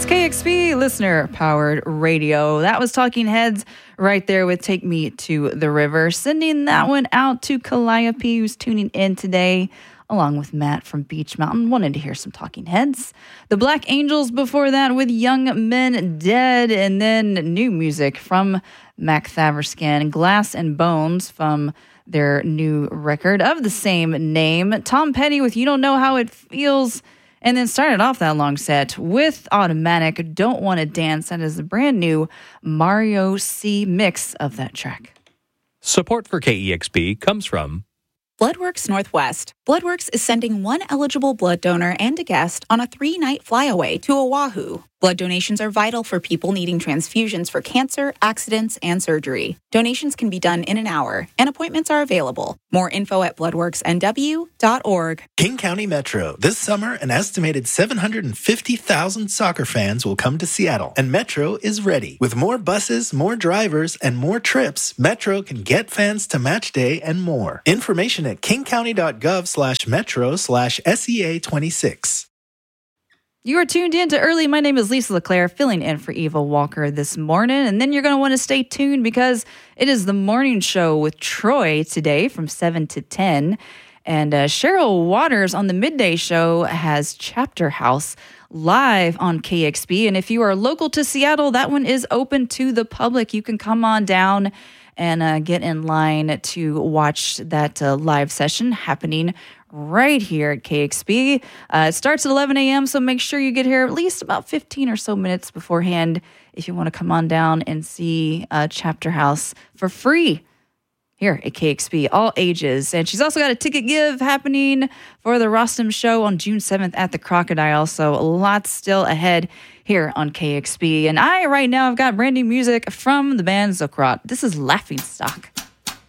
It's KXP listener powered radio. That was Talking Heads right there with Take Me to the River. Sending that one out to Calliope, who's tuning in today, along with Matt from Beach Mountain. Wanted to hear some Talking Heads. The Black Angels before that with Young Men Dead, and then new music from Mac Thaverskin, Glass and Bones from their new record of the same name. Tom Petty with You Don't Know How It Feels. And then started off that long set with Automatic, Don't Want to Dance. That is a brand new Mario C mix of that track. Support for KEXP comes from Bloodworks Northwest. Bloodworks is sending one eligible blood donor and a guest on a 3-night flyaway to Oahu. Blood donations are vital for people needing transfusions for cancer, accidents, and surgery. Donations can be done in an hour, and appointments are available. More info at bloodworksnw.org. King County Metro. This summer, an estimated 750,000 soccer fans will come to Seattle, and Metro is ready. With more buses, more drivers, and more trips, Metro can get fans to match day and more. Information at kingcounty.gov/metro/SEA26. You are tuned in to Early. My name is Lisa LeClaire, filling in for Eva Walker this morning. And then you're going to want to stay tuned because it is the morning show with Troy today from 7 to 10. And Cheryl Waters on the midday show has Chapter House live on KXP. And if you are local to Seattle, that one is open to the public. You can come on down and get in line to watch that live session happening right here at KXP. It starts at 11 a.m., so make sure you get here at least about 15 or so minutes beforehand if you want to come on down and see Chapter House for free here at KXP, all ages. And she's also got a ticket give happening for the Rostam show on June 7th at the Crocodile, so a lot still ahead here on KXP. And right now, I've got brand new music from the band Zucrot. This is Laughing Stock.